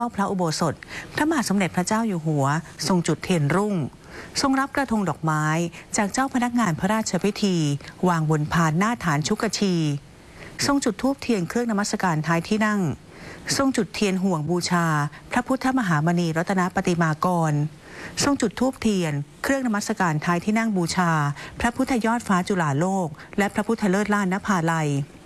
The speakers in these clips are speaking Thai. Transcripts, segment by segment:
พระอุโบสถพระบาทสมเด็จพระเจ้าอยู่หัวทรงจุดเทียนรุ่งทรงรับกระทงดอกไม้จากเจ้าพนักงานพระราชพิธีวางบนพานหน้าฐานชุกชีทรงจุดธูปเทียนเครื่องนมัสการท้ายที่นั่งทรงจุดเทียนห่วงบูชาพระพุทธมหามณีรัตนปฏิมากรทรงจุดธูปเทียนเครื่องนมัสการท้ายที่นั่งบูชาพระพุทธยอดฟ้าจุฬาโลกและพระพุทธเลิศล้านนภาลัย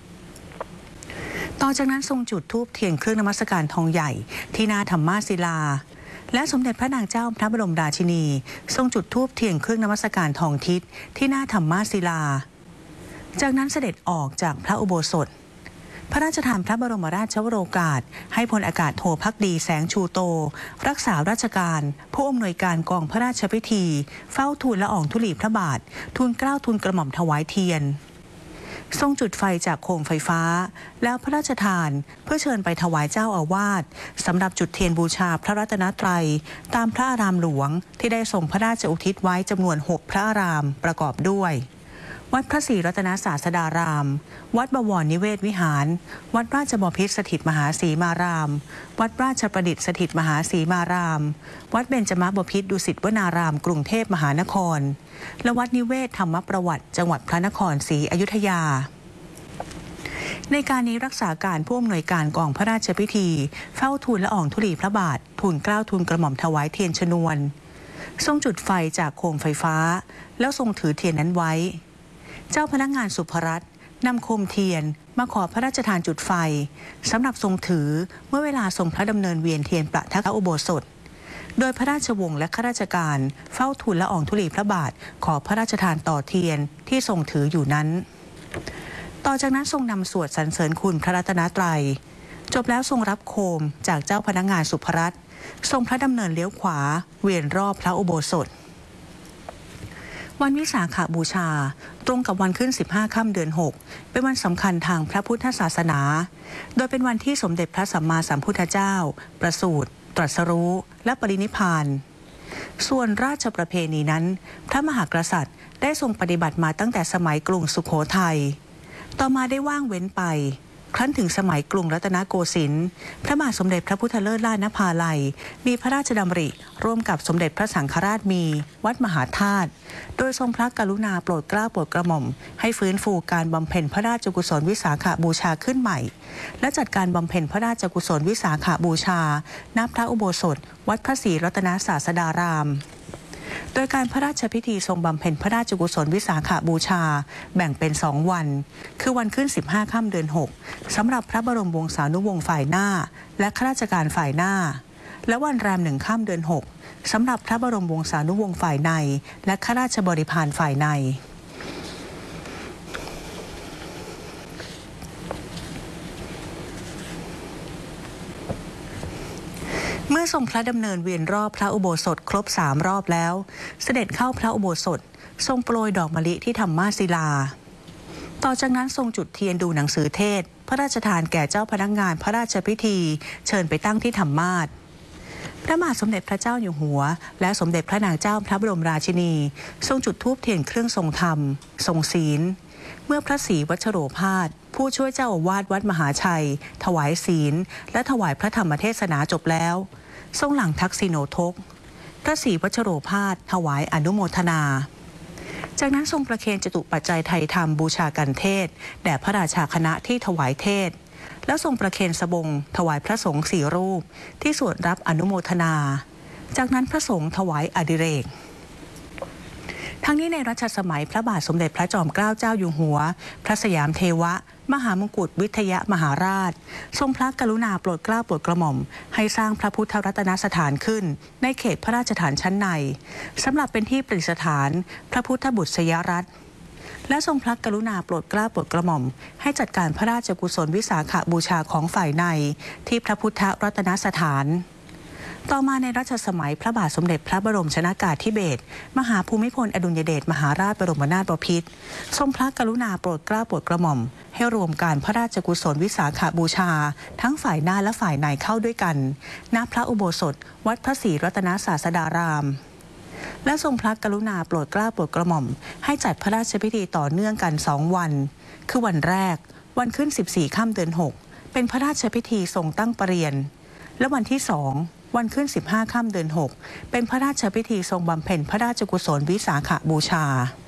ต่อจากนั้นทรงจุดธูปเทียนเครื่องนมัสการทองใหญ่ที่หน้าธรรมาศิลาและสมเด็จพระนางเจ้าพระบรมราชินีทรงจุดธูปเทียนเครื่องนมัสการทองทิศที่หน้าธรรมาศิลาจากนั้นเสด็จออกจากพระอุโบสถพระราชทานพระบรมราชวโรกาสให้พลอากาศโทภักดีแสงชูโตรักษาราชการผู้อำนวยการกองพระราชพิธีเฝ้าทูลละอองธุลีพระบาททูลเกล้าทูลกระหม่อมถวายเทียนทรงจุดไฟจากโคมไฟฟ้าแล้วพระราชทานเพื่อเชิญไปถวายเจ้าอาวาสสำหรับจุดเทียนบูชาพระรัตนตรัยตามพระอารามหลวงที่ได้ทรงพระราชอุทิศไว้จำนวน6พระอารามประกอบด้วยวัดพระศรีรัตนศาสดารามวัดบวรนิเวศวิหารวัดราชบพิตรสถิตมหาสีมารามวัดราชประดิษฐ์สถิตมหาสีมารามวัดเบญจมบพิตรดุสิตวนารามกรุงเทพมหานครและวัดนิเวศธรรมประวัติจังหวัดพระนครศรีอยุธยาในการนี้รักษาการผู้อำนวยการกองพระราชพิธีเฝ้าทูลละอองธุลีพระบาททูลเกล้าทูลกระหม่อมถวายเทียนชนวนทรงจุดไฟจากโคมไฟฟ้าแล้วทรงถือเทียนนั้นไว้เจ้าพนักงานสุภรัตน์นำโคมเทียนมาขอพระราชทานจุดไฟสำหรับทรงถือเมื่อเวลาทรงพระดำเนินเวียนเทียนประทักอุโบสถโดยพระราชวงศ์และข้าราชการเฝ้าทูลละอองธุลีพระบาทขอพระราชทานต่อเทียนที่ทรงถืออยู่นั้นต่อจากนั้นทรงนำสวดสรรเสริญคุณพระรัตนตรัยจบแล้วทรงรับโคมจากเจ้าพนักงานสุภรัตน์ทรงพระดำเนินเลี้ยวขวาเวียนรอบพระอุโบสถวันวิสาขบูชาตรงกับวันขึ้น15ค่ำเดือน6เป็นวันสำคัญทางพระพุทธศาสนาโดยเป็นวันที่สมเด็จพระสัมมาสัมพุทธเจ้าประสูติตรัสรู้และปรินิพพานส่วนราชประเพณีนั้นพระมหากษัตริย์ได้ทรงปฏิบัติมาตั้งแต่สมัยกรุงสุโขทัยต่อมาได้ว่างเว้นไปครั้นถึงสมัยกรุงรัตนโกสินทร์พระบาทสมเด็จพระพุทธเลิศล้านนภาลัยมีพระราชดำริร่วมกับสมเด็จพระสังฆราชมีวัดมหาธาตุโดยทรงพระกรุณาโปรดเกล้าโปรดกระหม่อมให้ฟื้นฟูการบำเพ็ญพระราชกุศลวิสาขบูชาขึ้นใหม่และจัดการบำเพ็ญพระราชกุศลวิสาขบูชาณพระอุโบสถวัดพระศรีรัตนศาสดารามโดยการพระราชพิธีทรงบำเพ็ญพระราชกุศลวิสาขบูชาแบ่งเป็น2วันคือวันขึ้น15ค่ำเดือน6สำหรับพระบรมวงศานุวงศ์ฝ่ายหน้าและข้าราชการฝ่ายหน้าและวันแรม1ค่ำเดือน6สำหรับพระบรมวงศานุวงศ์ฝ่ายในและข้าราชบริพารฝ่ายในเมื่อทรงพระดำเนินเวียนรอบพระอุโบสถครบ3รอบแล้วเสด็จเข้าพระอุโบสถทรงโปรยดอกมะลิที่ธรรมาศิลาต่อจากนั้นทรงจุดเทียนดูหนังสือเทศพระราชทานแก่เจ้าพนักงานพระราชพิธีเชิญไปตั้งที่ธรรมาสน์พระบาทสมเด็จพระเจ้าอยู่หัวและสมเด็จพระนางเจ้าพระบรมราชินีทรงจุดธูปเทียนเครื่องทรงธรรมทรงศีลเมื่อพระศรีวัชโรภาสผู้ช่วยเจ้าอาวาสวัดมหาชัยถวายศีลและถวายพระธรรมเทศนาจบแล้วทรงหลังทักษิโนทกพระศรีวัชโรภาสถวายอนุโมทนาจากนั้นทรงประเคนจตุปัจจัยไทยธรรมบูชากันเทศแด่พระราชาคณะที่ถวายเทศแล้วทรงประเคนสบงถวายพระสงฆ์4รูปที่สวดรับอนุโมทนาจากนั้นพระสงฆ์ถวายอดิเรกทั้งนี้ในรัชสมัยพระบาทสมเด็จพระจอมเกล้าเจ้าอยู่หัวพระสยามเทวะมหามงกุฎวิทยมหาราชทรงพระกรุณาโปรดเกล้าโปรดกระหม่อมให้สร้างพระพุทธรัตนสถานขึ้นในเขตพระราชฐานชั้นในสำหรับเป็นที่ประดิษฐานพระพุทธบุตรยรัตน์และทรงพระกรุณาโปรดเกล้าโปรดกระหม่อมให้จัดการพระราชกุศลวิสาขบูชาของฝ่ายในที่พระพุทธรัตนสถานต่อมาในรัชสมัยพระบาทสมเด็จพระบรมชนกาธิเบศรมหาภูมิพลอดุลยเดชมหาราชบรมนาถบพิตรทรงพระกรุณาโปรดเกล้าโปรดกระหม่อมให้รวมการพระราชกุศลวิสาขบูชาทั้งฝ่ายหน้าและฝ่ายในเข้าด้วยกันณพระอุโบสถวัดพระศรีรัตนศาสดารามและทรงพระกรุณาโปรดเกล้าโปรดกระหม่อมให้จัดพระราชพิธีต่อเนื่องกัน2วันคือวันแรกวันขึ้น14ค่ำเดือน6เป็นพระราชพิธีทรงตั้งประเรียนและวันที่ 2 วันขึ้น 15 ค่ำเดือน 6 เป็นพระราชพิธีทรงบำเพ็ญพระราชกุศลวิสาขบูชา